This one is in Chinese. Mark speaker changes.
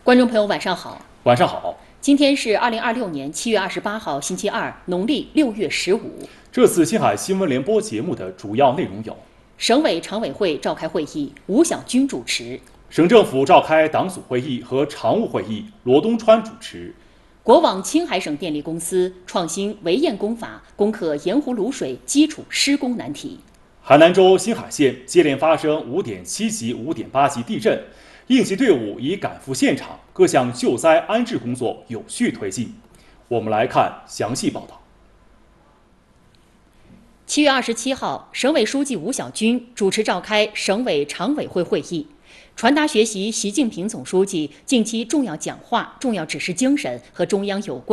Speaker 1: 观众朋友，晚上好。
Speaker 2: 晚上好。
Speaker 1: 今天是2026年7月28号，星期二，农历6月15。
Speaker 2: 这次星海新闻联播节目的主要内容有：
Speaker 1: 省委常委会召开会议，吴小军主持；
Speaker 2: 省政府召开党组会议和常务会议，罗东川主持；
Speaker 1: 国网青海省电力公司创新围堰工法，攻克盐湖卤水基础施工难题；
Speaker 2: 海南州新海县接连发生5.7级、5.8级地震，应急队伍已赶赴现场，各项救灾安置工作有序推进。我们来看详细报道。
Speaker 1: 7月27号，省委书记吴小军主持召开省委常委会会议，传达学习习近平总书记近期重要讲话、重要指示精神和中央有关